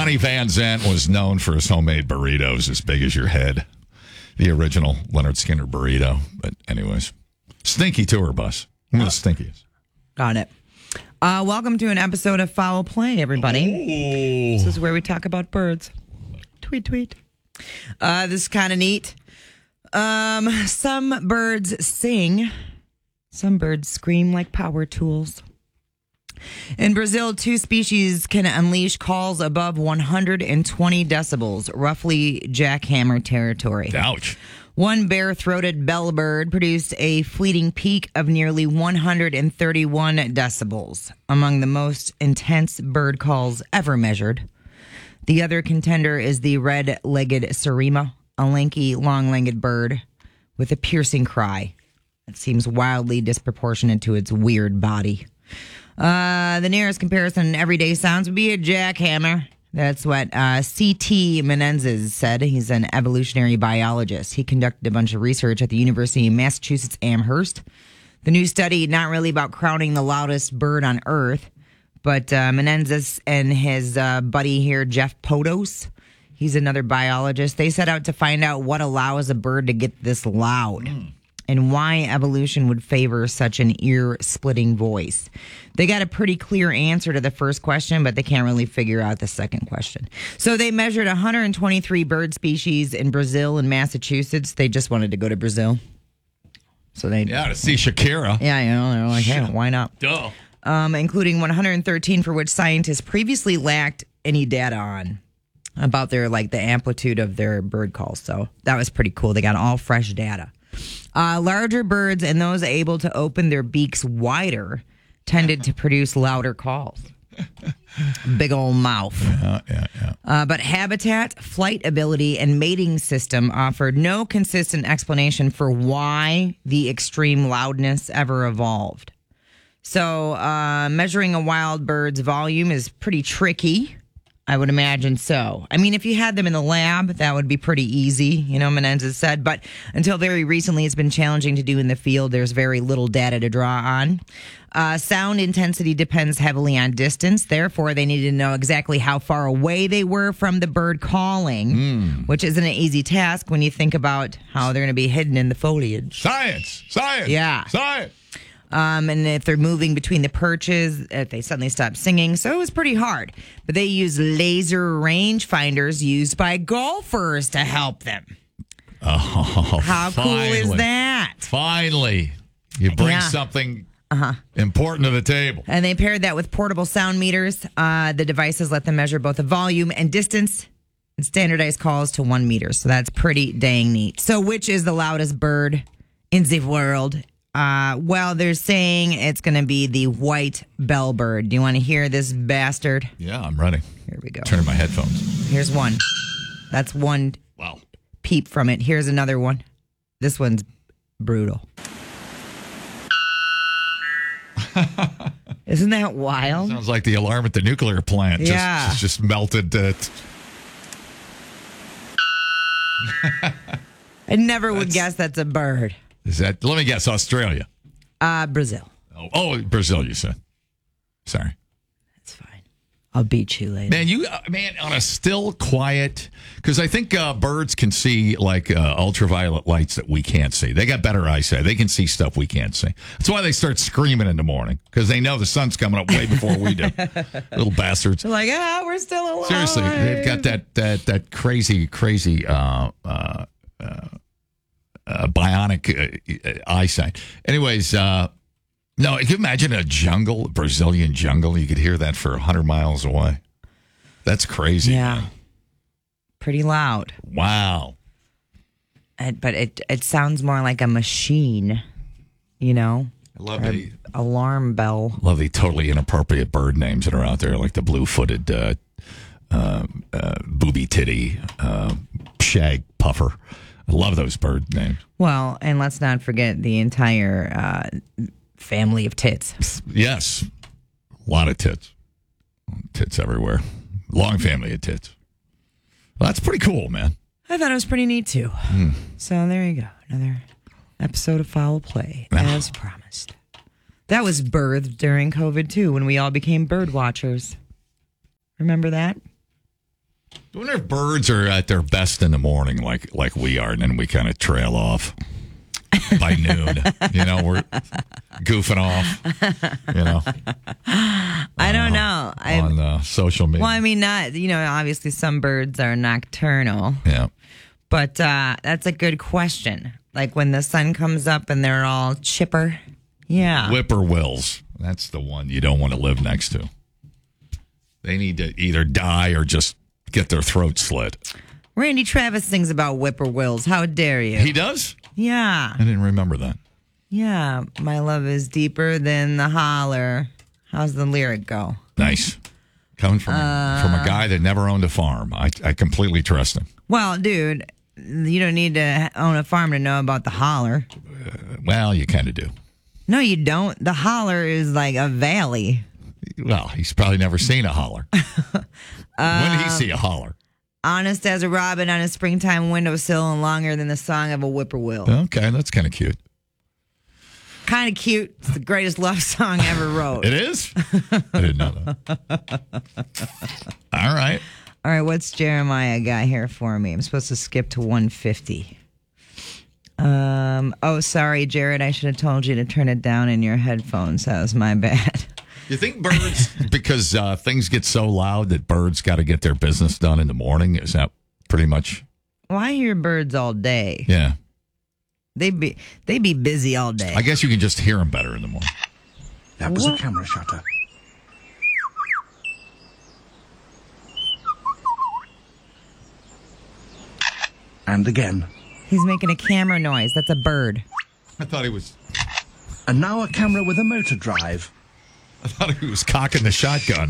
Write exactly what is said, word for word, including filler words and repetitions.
Johnny Van Zant was known for his homemade burritos as big as your head. The original Leonard Skinner burrito. But anyways, stinky tour bus. I'm the stinkiest. Got it. Uh, welcome to an episode of Foul Play, everybody. Oh. This is where we talk about birds. Tweet, tweet. Uh, this is kind of neat. Um, some birds sing. Some birds scream like power tools. In Brazil, two species can unleash calls above one hundred twenty decibels, roughly jackhammer territory. Ouch. One bare-throated bellbird produced a fleeting peak of nearly one hundred thirty-one decibels, among the most intense bird calls ever measured. The other contender is the red-legged Sarima, a lanky, long-legged bird with a piercing cry that seems wildly disproportionate to its weird body. Uh, the nearest comparison in everyday sounds would be a jackhammer. That's what uh, C T Menendez said. He's an evolutionary biologist. He conducted a bunch of research at the University of Massachusetts Amherst. The new study, not really about crowning the loudest bird on Earth, but uh, Menendez and his uh, buddy here, Jeff Podos, he's another biologist. They set out to find out what allows a bird to get this loud. Mm. And why evolution would favor such an ear-splitting voice. They got a pretty clear answer to the first question, but they can't really figure out the second question. So they measured one hundred twenty-three bird species in Brazil and Massachusetts. They just wanted to go to Brazil. So they Yeah, to see Shakira. Yeah, you know, they're like, hey, why not? Duh. Um, including one hundred thirteen for which scientists previously lacked any data on about their, like, the amplitude of their bird calls. So that was pretty cool. They got all fresh data. Uh, larger birds and those able to open their beaks wider tended to produce louder calls. Big old mouth. Yeah, yeah, yeah. Uh, but habitat, flight ability, and mating system offered no consistent explanation for why the extreme loudness ever evolved. So uh, measuring a wild bird's volume is pretty tricky. I would imagine so. I mean, if you had them in the lab, that would be pretty easy, you know, Menendez said. But until very recently, it's been challenging to do in the field. There's very little data to draw on. Uh, sound intensity depends heavily on distance. Therefore, they needed to know exactly how far away they were from the bird calling, mm. which isn't an easy task when you think about how they're going to be hidden in the foliage. Science! Science! Yeah. Science! Um, and if they're moving between the perches, if they suddenly stop singing. So it was pretty hard. But they use laser range finders used by golfers to help them. Oh, How finally. cool is that? Finally. You bring Yeah. something uh-huh. important to the table. And they paired that with portable sound meters. Uh, the devices let them measure both the volume and distance and standardized calls to one meter. So that's pretty dang neat. So which is the loudest bird in the world? Uh, well, they're saying it's going to be the white bellbird. Do you want to hear this bastard? Yeah, I'm ready. Here we go. Turning my headphones. Here's one. That's one Wow. peep from it. Here's another one. This one's brutal. Isn't that wild? Sounds like the alarm at the nuclear plant. Just, Yeah. just, just melted. Uh, t- I never would That's- guess that's a bird. Is that? Let me guess. Australia. Uh, Brazil. Oh, oh, Brazil. You said. Sorry. That's fine. I'll beat you later. Man, you uh, man on a still quiet because I think uh, birds can see like uh, ultraviolet lights that we can't see. They got better eyesight. They can see stuff we can't see. That's why they start screaming in the morning because they know the sun's coming up way before we do. Little bastards. They're like, ah, we're still alive. Seriously, they've got that that that crazy crazy uh, uh, uh, uh, bionic uh, eyesight. Anyways, uh, no, can you imagine a jungle, Brazilian jungle? You could hear that for one hundred miles away. That's crazy. Yeah. Man. Pretty loud. Wow. And, but it it sounds more like a machine, you know? I love Or the alarm bell. love the totally inappropriate bird names that are out there, like the blue-footed uh, uh, uh, booby titty, uh, shag puffer. I love those bird names. Well, and let's not forget the entire uh, family of tits. Yes. A lot of tits. Tits everywhere. Long family of tits. Well, that's pretty cool, man. I thought it was pretty neat, too. Mm. So there you go. Another episode of Foul Play, Wow. as promised. That was birthed during COVID, too, when we all became bird watchers. Remember that? I wonder if birds are at their best in the morning, like like we are, and then we kind of trail off by noon. You know, we're goofing off. You know, I don't know. I, on uh, social media. well, I mean, not you know, obviously some birds are nocturnal, Yeah. but uh, that's a good question. Like when the sun comes up and they're all chipper. Yeah. Whippoorwills. That's the one you don't want to live next to. They need to either die or just get their throat slit. Randy Travis sings about whippoorwills. How dare you? He does? Yeah. I didn't remember that. Yeah. My love is deeper than the holler. How's the lyric go? Nice. Coming from, Uh, from a guy that never owned a farm. I, I completely trust him. Well, dude, you don't need to own a farm to know about the holler. Well, you kind of do. No, you don't. The holler is like a valley. Well, he's probably never seen a holler. When did he see a holler? Honest as a robin on a springtime windowsill and longer than the song of a whippoorwill. Okay, that's kind of cute. Kind of cute. It's the greatest love song ever wrote. It is? I didn't know that. All right. All right, what's Jeremiah got here for me? I'm supposed to skip to one fifty. Um. Oh, sorry, Jared. I should have told you to turn it down in your headphones. That was my bad. You think birds, because uh, things get so loud that birds got to get their business done in the morning? Is that pretty much? Well, I hear birds all day. Yeah. They be they be busy all day. I guess you can just hear them better in the morning. That was a camera shutter. And again. He's making a camera noise. That's a bird. I thought he was. And now a camera with a motor drive. I thought he was cocking the shotgun.